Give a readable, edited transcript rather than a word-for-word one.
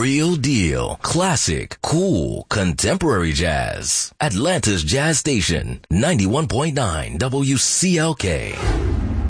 real deal. Classic, cool, contemporary jazz. Atlanta's Jazz Station, 91.9 WCLK.